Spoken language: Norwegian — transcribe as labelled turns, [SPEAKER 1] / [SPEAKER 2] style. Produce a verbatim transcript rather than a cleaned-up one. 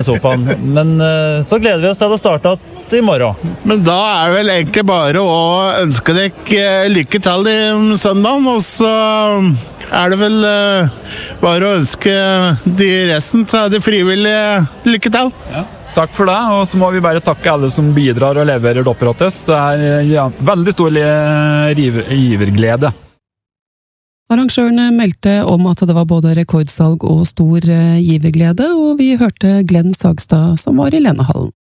[SPEAKER 1] sofaen. Men uh, så gleder vi oss til å starte i morgen.
[SPEAKER 2] Men da er det vel egentlig bare å ønske dere lykke til i søndagen, og så er det vel uh, bare å ønske de resten til de frivillige lykke til.
[SPEAKER 3] Ja. Takk for det, og så må vi bare takke alle som bidrar og leverer dopperottes. Det er ja, veldig stor giverglede.
[SPEAKER 4] Arrangørene meldte om at det var både rekordsalg og stor giverglede, og vi hørte Glenn Sagstad som var i Lenehallen.